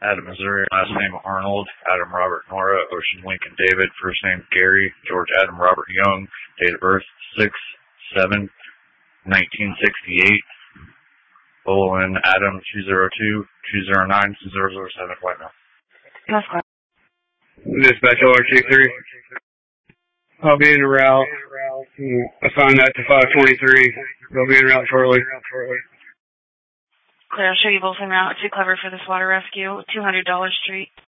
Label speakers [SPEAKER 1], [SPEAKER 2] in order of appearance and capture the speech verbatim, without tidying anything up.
[SPEAKER 1] Adam Missouri, last name Arnold, Adam Robert Nora, Ocean Lincoln David, first name Gary, George Adam Robert Young, date of birth six seven nineteen sixty-eight, Olin Adam two zero two two zero nine two zero zero seven, White Male.
[SPEAKER 2] Dispatch O R T three. I'll be en route. Assign that to five twenty-three. They'll be en route shortly.
[SPEAKER 3] Clear, I'll show you both en route to cover for this water rescue, two hundred Dollar Street.